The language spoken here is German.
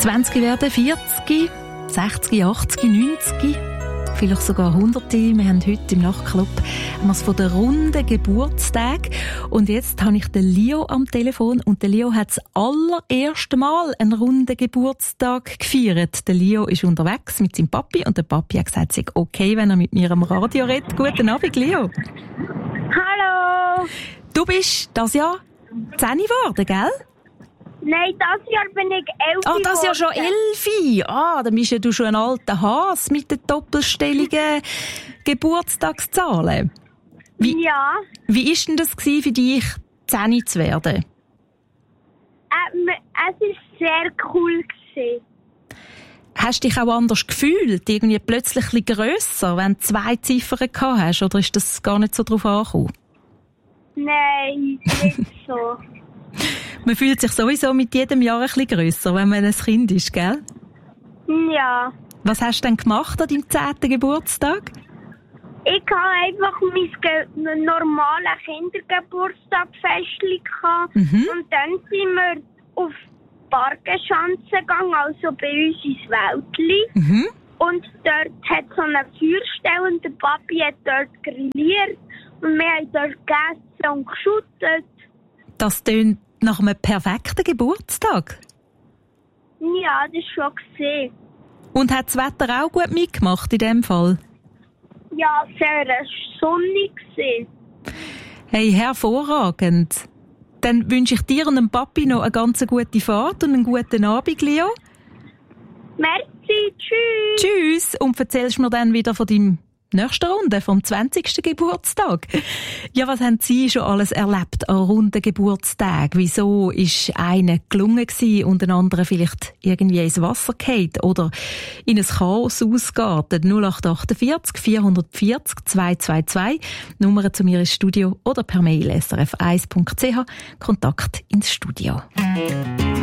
20 werden, 40, 60, 80, 90, vielleicht sogar 100. Wir haben heute im Nachtclub von den runden Geburtstagen. Und jetzt habe ich den Leo am Telefon. Und der Leo hat das allererste Mal einen runden Geburtstag gefeiert. Der Leo ist unterwegs mit seinem Papi. Und der Papi hat gesagt, es sei okay, wenn er mit mir am Radio redet. Guten Abend, Leo. Hallo. Du bist das Jahr 10 geworden, gell? Nein, das Jahr bin ich 11. Ah, das Jahr schon 11. Ah, dann bist ja du schon ein alter Hase mit den doppelstelligen Geburtstagszahlen. Ja. Wie war denn das für dich, 10 zu werden? Es war sehr cool. Hast du dich auch anders gefühlt? Irgendwie plötzlich ein bisschen grösser, wenn du 2 Ziffern gehabt hast? Oder ist das gar nicht so drauf angekommen? Nein, nicht so. Man fühlt sich sowieso mit jedem Jahr ein bisschen grösser, wenn man ein Kind ist, gell? Ja. Was hast du denn gemacht an deinem 10. Geburtstag? Ich hatte einfach mein normales Kindergeburtstagfestchen gehabt. Und dann sind wir auf Parkenschanze gegangen, also bei uns ins Wäldli. Und dort hat es so eine Feuerstelle und der Papi hat dort grilliert. Und wir haben dort gegessen und geschüttet. Das tönt nach einem perfekten Geburtstag. Ja, das schon gesehen. Und hat das Wetter auch gut mitgemacht in dem Fall? Ja, sehr sonnig gewesen. Hey, hervorragend. Dann wünsche ich dir und dem Papi noch eine ganz gute Fahrt und einen guten Abend, Leo. Merci, tschüss. Tschüss. Und erzählst mir dann wieder von deinem nächsten Runde, vom 20. Geburtstag. Ja, was haben Sie schon alles erlebt an runden Geburtstagen? Wieso ist einer gelungen gewesen und ein anderer vielleicht irgendwie ins Wasser gefallen oder in ein Chaos ausgeartet? 0848 440 222, Nummer zu mir ins Studio oder per Mail srf1.ch, Kontakt ins Studio.